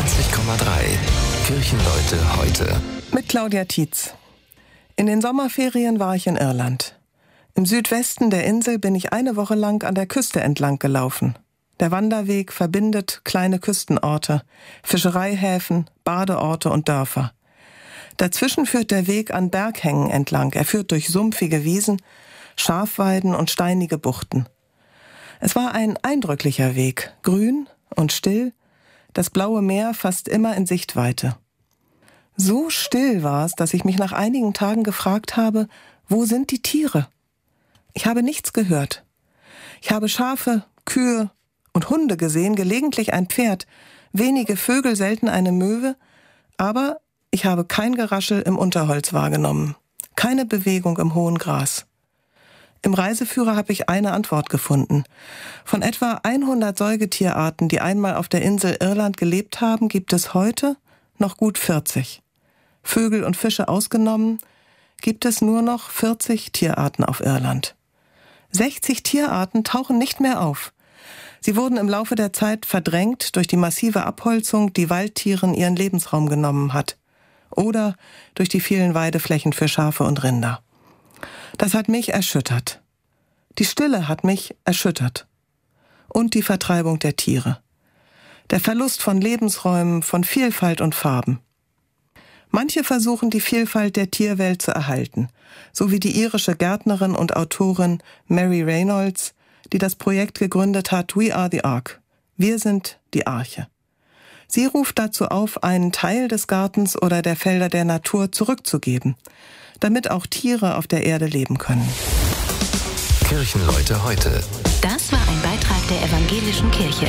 Kirchenleute heute. Mit Claudia Tietz. In den Sommerferien war ich in Irland. Im Südwesten der Insel bin ich eine Woche lang an der Küste entlang gelaufen. Der Wanderweg verbindet kleine Küstenorte, Fischereihäfen, Badeorte und Dörfer. Dazwischen führt der Weg an Berghängen entlang. Er führt durch sumpfige Wiesen, Schafweiden und steinige Buchten. Es war ein eindrücklicher Weg, grün und still, das blaue Meer fast immer in Sichtweite. So still war es, dass ich mich nach einigen Tagen gefragt habe, wo sind die Tiere? Ich habe nichts gehört. Ich habe Schafe, Kühe und Hunde gesehen, gelegentlich ein Pferd, wenige Vögel, selten eine Möwe, aber ich habe kein Geraschel im Unterholz wahrgenommen, keine Bewegung im hohen Gras. Im Reiseführer habe ich eine Antwort gefunden. Von etwa 100 Säugetierarten, die einmal auf der Insel Irland gelebt haben, gibt es heute noch gut 40. Vögel und Fische ausgenommen, gibt es nur noch 40 Tierarten auf Irland. 60 Tierarten tauchen nicht mehr auf. Sie wurden im Laufe der Zeit verdrängt durch die massive Abholzung, die Waldtieren ihren Lebensraum genommen hat. Oder durch die vielen Weideflächen für Schafe und Rinder. Das hat mich erschüttert. Die Stille hat mich erschüttert. Und die Vertreibung der Tiere. Der Verlust von Lebensräumen, von Vielfalt und Farben. Manche versuchen, die Vielfalt der Tierwelt zu erhalten, so wie die irische Gärtnerin und Autorin Mary Reynolds, die das Projekt gegründet hat We Are the Ark. Wir sind die Arche. Sie ruft dazu auf, einen Teil des Gartens oder der Felder der Natur zurückzugeben, damit auch Tiere auf der Erde leben können. Kirchenleute heute. Das war ein Beitrag der Evangelischen Kirche.